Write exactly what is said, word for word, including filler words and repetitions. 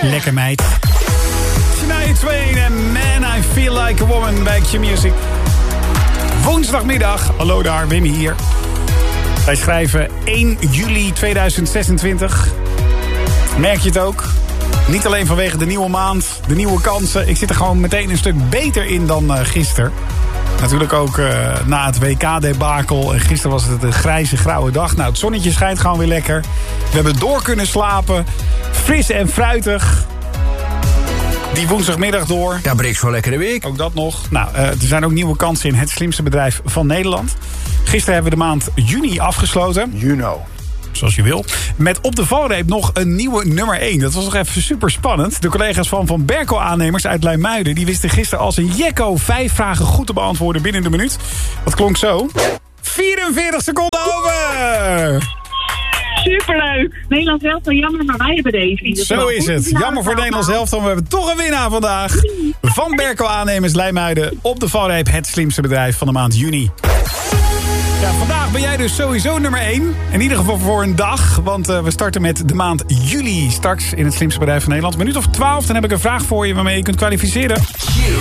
Lekker meid. Shania Twain en Man, I Feel Like a Woman bij Q-Music. Woensdagmiddag. Hallo daar, Wim hier. Wij schrijven één juli tweeduizend zesentwintig. Merk je het ook? Niet alleen vanwege de nieuwe maand, de nieuwe kansen. Ik zit er gewoon meteen een stuk beter in dan uh, gisteren. Natuurlijk ook uh, na het W K-debakel. En gisteren was het een grijze, grauwe dag. Nou, het zonnetje schijnt gewoon weer lekker. We hebben door kunnen slapen. Fris en fruitig. Die woensdagmiddag door. Ja, Brix voor lekkere week. Ook dat nog. Nou, uh, er zijn ook nieuwe kansen in het slimste bedrijf van Nederland. Gisteren hebben we de maand juni afgesloten. You know. Zoals je wil. Met op de valreep nog een nieuwe nummer één. Dat was nog even super spannend. De collega's van Van Berkel aannemers uit Leimuiden... die wisten gisteren als een jekko vijf vragen goed te beantwoorden binnen de minuut. Dat klonk zo. vierenveertig seconden over! Superleuk. Nederland elftal, jammer, maar wij hebben deze. Zo is het. Jammer voor Nederland elftal. We hebben toch een winnaar vandaag. Van Berkel aannemers Leimuiden op de valreep. Het slimste bedrijf van de maand juni. Ja, vandaag ben jij dus sowieso nummer één. In ieder geval voor een dag. Want uh, we starten met de maand juli straks in het slimste bedrijf van Nederland. Minuut of twaalf, dan heb ik een vraag voor je waarmee je kunt kwalificeren.